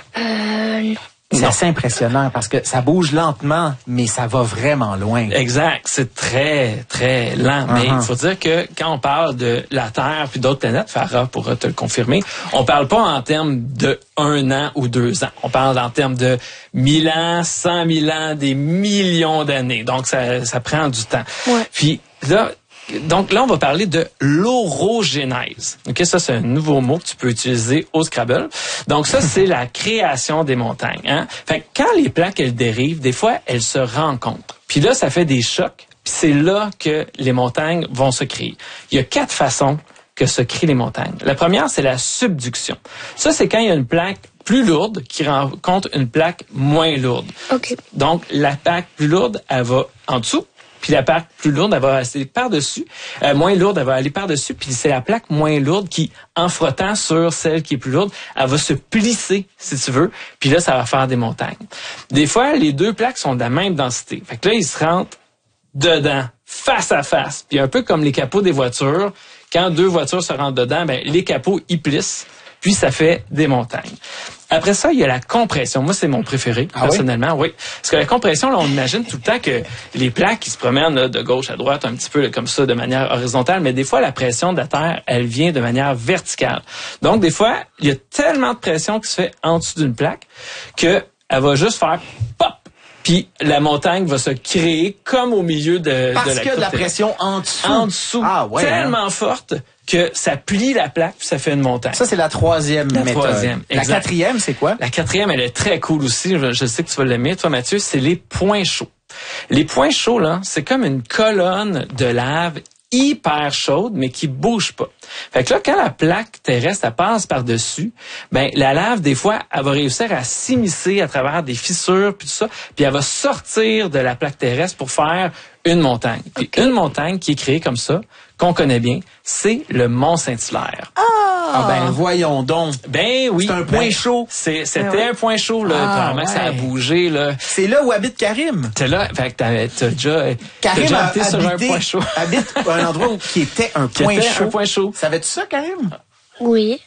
Non. C'est assez impressionnant parce que ça bouge lentement, mais ça va vraiment loin. Exact. C'est très, très lent. Mais il faut dire que quand on parle de la Terre puis d'autres planètes, Farah pourra te le confirmer, on parle pas en termes de 1 an ou 2 ans. On parle en termes de 1000 ans, 100 000 ans, des millions d'années. Donc, ça prend du temps. Ouais. Puis là, on va parler de l'orogénèse. OK, ça, c'est un nouveau mot que tu peux utiliser au Scrabble. Donc, ça, c'est la création des montagnes. Hein? Fait que quand les plaques, elles dérivent, des fois, elles se rencontrent. Puis là, ça fait des chocs. Puis c'est là que les montagnes vont se créer. Il y a 4 façons que se créent les montagnes. La première, c'est la subduction. Ça, c'est quand il y a une plaque plus lourde qui rencontre une plaque moins lourde. OK. Donc, la plaque plus lourde, elle va en dessous. Puis la plaque plus lourde, elle va aller par-dessus. Moins lourde, elle va aller par-dessus. Puis c'est la plaque moins lourde qui, en frottant sur celle qui est plus lourde, elle va se plisser, si tu veux. Puis là, ça va faire des montagnes. Des fois, les 2 plaques sont de la même densité. Fait que là, ils se rentrent dedans, face à face. Puis un peu comme les capots des voitures, quand 2 voitures se rentrent dedans, ben les capots, ils plissent. Puis ça fait des montagnes. Après ça, il y a la compression. Moi, c'est mon préféré, personnellement, oui. Parce que la compression, là, on imagine tout le temps que les plaques qui se promènent là, de gauche à droite, un petit peu là, comme ça, de manière horizontale, mais des fois, la pression de la Terre, elle vient de manière verticale. Donc, des fois, il y a tellement de pression qui se fait en dessous d'une plaque que elle va juste faire pop! Puis la montagne va se créer comme au milieu de la Parce qu'il y a de la pression en dessous. En dessous. Ah, ouais, tellement forte que ça plie la plaque puis ça fait une montagne. Ça, c'est la 3e méthode. La Exact. 4e, c'est quoi? La 4e, elle est très cool aussi. Je sais que tu vas l'aimer, toi, Mathieu. C'est les points chauds. Les points chauds, là, c'est comme une colonne de lave hyper chaude, mais qui bouge pas. Fait que là, quand la plaque terrestre, elle passe par-dessus, ben, la lave, des fois, elle va réussir à s'immiscer à travers des fissures, puis tout ça, puis elle va sortir de la plaque terrestre pour faire une montagne. Puis une montagne qui est créée comme ça, qu'on connaît bien, c'est le Mont Saint-Hilaire. Ah ben, voyons donc. Ben oui. C'est un point chaud. C'était un point chaud, là. Apparemment que ça a bougé, là. C'est là où habite Karim. T'es là, fait que t'as déjà Karim été sur un point chaud. Habite un endroit qui était un point chaud. Un point chaud. Savais-tu ça, Karim? Oui.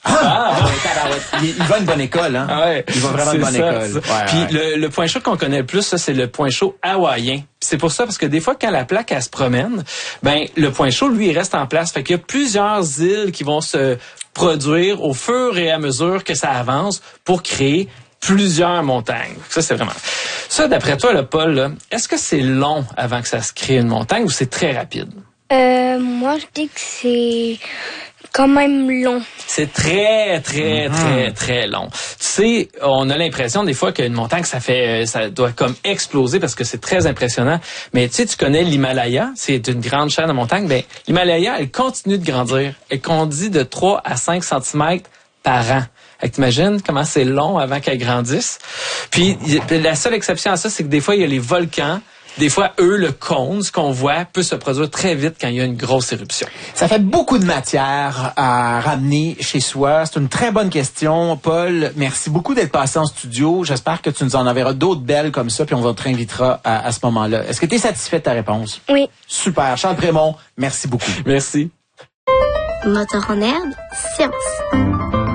Il va à une bonne école, hein? Ouais, il va vraiment à une bonne école. Ouais, puis le point chaud qu'on connaît le plus, ça, c'est le point chaud hawaïen. C'est pour ça, parce que des fois, quand la plaque, elle se promène, ben, le point chaud, lui, il reste en place. Fait qu'il y a plusieurs îles qui vont se produire au fur et à mesure que ça avance pour créer plusieurs montagnes. Ça, c'est vraiment... Ça, d'après toi, le Paul, là, est-ce que c'est long avant que ça se crée une montagne ou c'est très rapide? Moi, je dis que c'est quand même long. C'est très, très, très, très long. Tu sais, on a l'impression des fois qu'une montagne, ça doit comme exploser parce que c'est très impressionnant. Mais tu sais, tu connais l'Himalaya, c'est une grande chaîne de montagnes. Ben, l'Himalaya, elle continue de grandir. Elle grandit de 3 à 5 cm par an. Fait que t'imagines comment c'est long avant qu'elle grandisse. Puis, la seule exception à ça, c'est que des fois, il y a les volcans. Des fois, le cône, ce qu'on voit, peut se produire très vite quand il y a une grosse éruption. Ça fait beaucoup de matière à ramener chez soi. C'est une très bonne question. Paul, merci beaucoup d'être passé en studio. J'espère que tu nous en enverras d'autres belles comme ça, puis on te réinvitera à ce moment-là. Est-ce que tu es satisfait de ta réponse? Oui. Super. Charles Prémont, merci beaucoup. Merci. Moteur en herbe, science.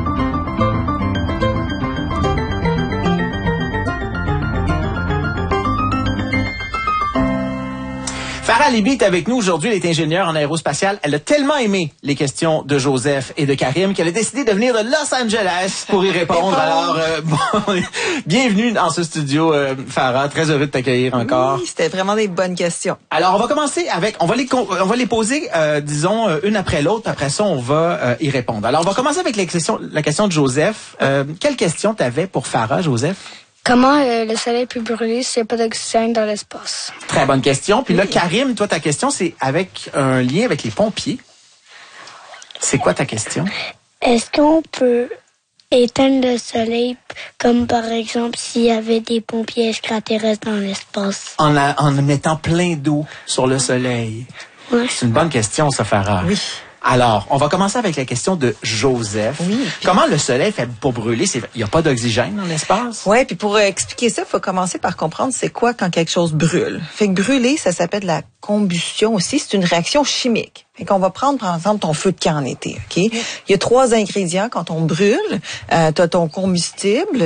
Farah Libby est avec nous aujourd'hui. Elle est ingénieure en aérospatiale. Elle a tellement aimé les questions de Joseph et de Karim qu'elle a décidé de venir de Los Angeles pour y répondre. Alors, bienvenue dans ce studio, Farah. Très heureux de t'accueillir encore. Oui, c'était vraiment des bonnes questions. Alors, on va commencer avec... On va les poser, disons, une après l'autre. Après ça, on va y répondre. Alors, on va commencer avec la question de Joseph. Quelle question t'avais pour Farah, Joseph? Comment le soleil peut brûler s'il n'y a pas d'oxygène dans l'espace? Très bonne question. Puis là, Karim, toi, ta question, c'est avec un lien avec les pompiers. C'est quoi ta question? Est-ce qu'on peut éteindre le soleil, comme par exemple s'il y avait des pompiers extraterrestres dans l'espace? En mettant plein d'eau sur le soleil. Ouais. C'est une bonne question, ça, Farah. Oui. Alors, on va commencer avec la question de Joseph. Oui. Comment le soleil fait pour brûler? Il n'y a pas d'oxygène dans l'espace? Oui, puis pour expliquer ça, il faut commencer par comprendre c'est quoi quand quelque chose brûle. Fait que brûler, ça s'appelle la combustion aussi. C'est une réaction chimique. Fait qu'on va prendre, par exemple, ton feu de camp en été. OK? Il y a 3 ingrédients quand on brûle. Tu as ton combustible,